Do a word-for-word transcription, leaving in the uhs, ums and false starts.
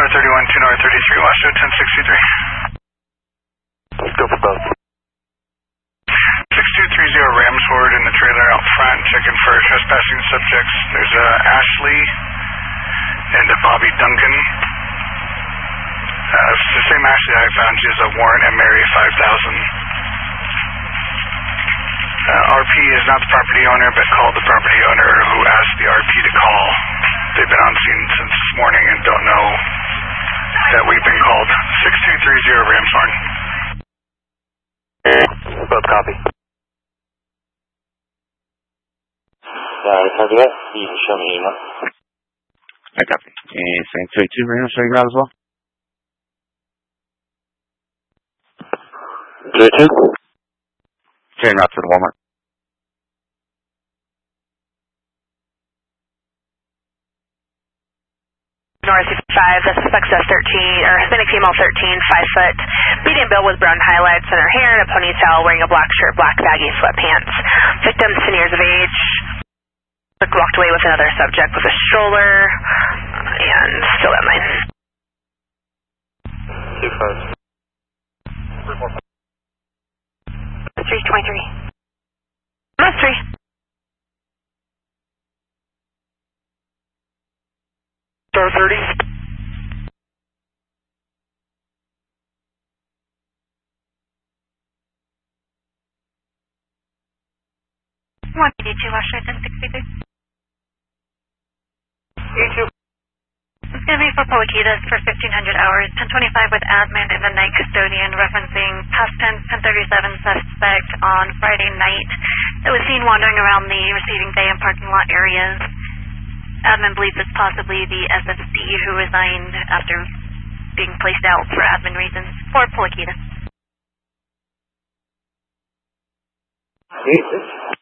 North thirty-one, two North thirty-three, Washington ten sixty-three. Let's go for both. six two three zero Ramsford in the trailer out front, checking for trespassing subjects. There's a Ashley and a Bobby Duncan. Uh, it's the same Ashley I found. She has a warrant at Mary five thousand. Uh, R P is not the property owner, but called the property owner who asked the R P to call. They've been on scene since this morning and don't know that we've been called. six two three zero Ramshorn. Both copy. Sorry, copy that. You can show me email. I copy. And same thirty-two, Reno, show you out as well. thirty-two? Carrying out to the Walmart. North fifty-five, the suspect's S thirteen, or Hispanic female thirteen, five foot, medium build with brown highlights in her hair and a ponytail, wearing a black shirt, black baggy sweatpants. Victim, ten years of age. Walked away with another subject with a stroller, and still at mine. Two five. three twenty-three. That's three. Star thirty. one eighty-two, Washington sixty-three. eighty-two. It's going to be for Poliquitas for fifteen hundred hours, ten twenty-five with admin and the night custodian, referencing past tense ten thirty-seven suspect on Friday night that was seen wandering around the receiving bay and parking lot areas. Admin believes it's possibly the S F C who resigned after being placed out for admin reasons for Poliquitas. eight six.